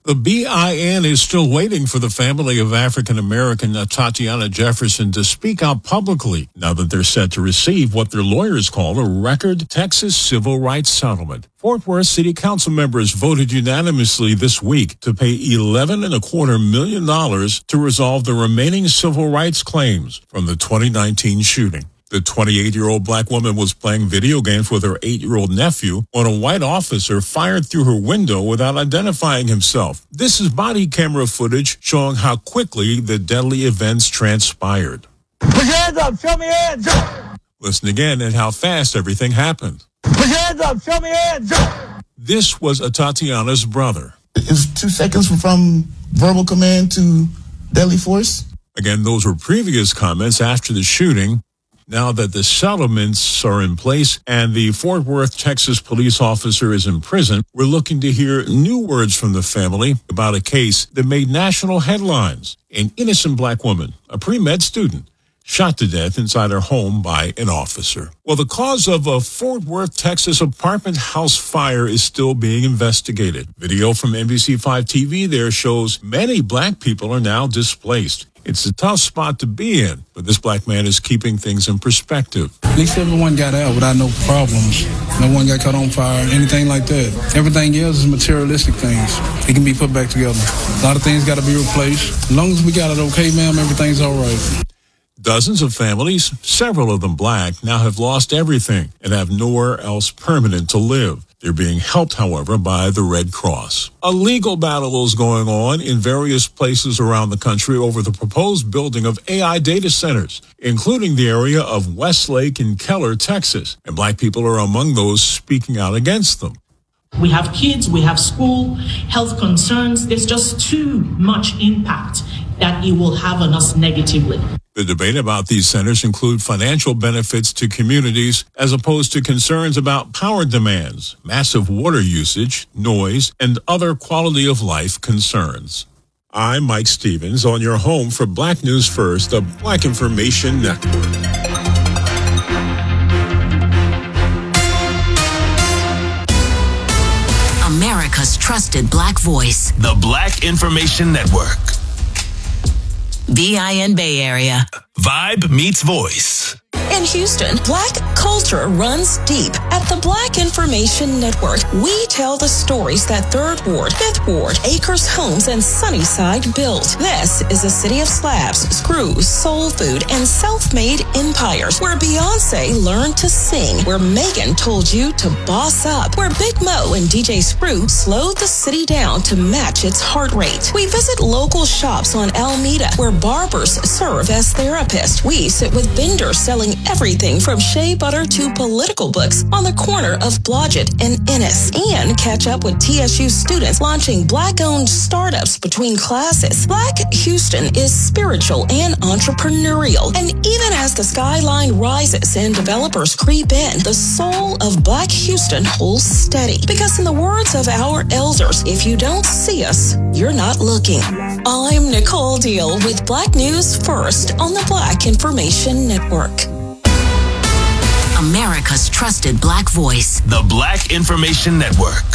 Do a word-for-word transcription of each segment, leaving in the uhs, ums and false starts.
The B I N is still waiting for the family of African-American Tatiana Jefferson to speak out publicly now that they're set to receive what their lawyers call a record Texas civil rights settlement. Fort Worth City Council members voted unanimously this week to pay eleven and a quarter million dollars to resolve the remaining civil rights claims from the twenty nineteen shooting. The twenty-eight-year-old black woman was playing video games with her eight-year-old nephew when a white officer fired through her window without identifying himself. This is body camera footage showing how quickly the deadly events transpired. Put your hands up, show me your hands. Listen again at how fast everything happened. Put your hands up, show me your hands. This was a Tatiana's brother. It was two seconds from verbal command to deadly force. Again, those were previous comments after the shooting. Now that the settlements are in place and the Fort Worth, Texas police officer is in prison, we're looking to hear new words from the family about a case that made national headlines. An innocent black woman, a pre-med student, shot to death inside her home by an officer. Well, the cause of a Fort Worth, Texas apartment house fire is still being investigated. Video from N B C five T V there shows many black people are now displaced. It's a tough spot to be in, but this black man is keeping things in perspective. At least everyone got out without no problems. No one got caught on fire, anything like that. Everything else is materialistic things. It can be put back together. A lot of things got to be replaced. As long as we got it okay, ma'am, everything's all right. Dozens of families, several of them black, now have lost everything and have nowhere else permanent to live. They're being helped, however, by the Red Cross. A legal battle is going on in various places around the country over the proposed building of A I data centers, including the area of Westlake in Keller, Texas. And black people are among those speaking out against them. We have kids, we have school, health concerns. There's just too much impact that it will have on us negatively. The debate about these centers include financial benefits to communities as opposed to concerns about power demands, massive water usage, noise, and other quality of life concerns. I'm Mike Stevens on your home for Black News First, the Black Information Network. America's trusted black voice. The Black Information Network. B I N Bay Area. Vibe meets voice. In Houston, black culture runs deep. At the Black Information Network, we tell the stories that Third Ward, Fifth Ward, Acres Homes, and Sunnyside built. This is a city of slabs, screws, soul food, and self-made empires, where Beyonce learned to sing, where Megan told you to boss up, where Big Mo and D J Screw slowed the city down to match its heart rate. We visit local shops on Alameda, where barbers serve as therapists. We sit with vendors selling everything from shea butter to political books on the corner of Blodgett and Ennis, and catch up with T S U students launching black-owned startups between classes. Black Houston is spiritual and entrepreneurial, and even as the skyline rises and developers creep in, the soul of Black Houston holds steady. Because in the words of our elders, if you don't see us, you're not looking. I'm Nicole Deal with Black News First on the Black Information Network. America's trusted black voice. The Black Information Network.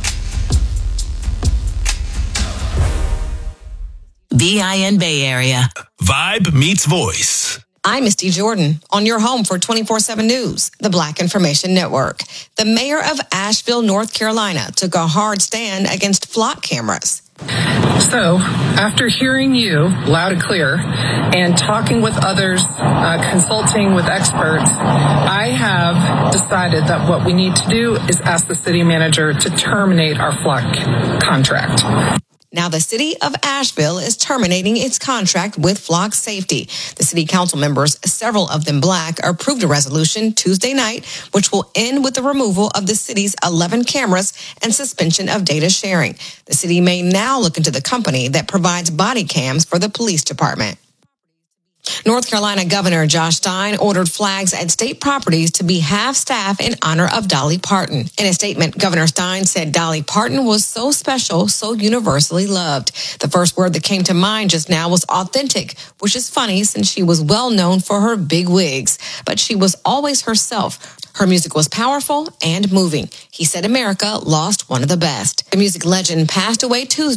B I N Bay Area. Vibe meets voice. I'm Misty Jordan on your home for twenty-four seven News, the Black Information Network. The mayor of Asheville, North Carolina, took a hard stand against flock cameras. So, after hearing you loud and clear and talking with others, uh, consulting with experts, I have decided that what we need to do is ask the city manager to terminate our flock contract. Now, the city of Asheville is terminating its contract with Flock Safety. The city council members, several of them black, approved a resolution Tuesday night, which will end with the removal of the city's eleven cameras and suspension of data sharing. The city may now look into the company that provides body cams for the police department. North Carolina Governor Josh Stein ordered flags at state properties to be half-staff in honor of Dolly Parton. In a statement, Governor Stein said Dolly Parton was so special, so universally loved. The first word that came to mind just now was authentic, which is funny since she was well known for her big wigs. But she was always herself. Her music was powerful and moving. He said America lost one of the best. The music legend passed away Tuesday.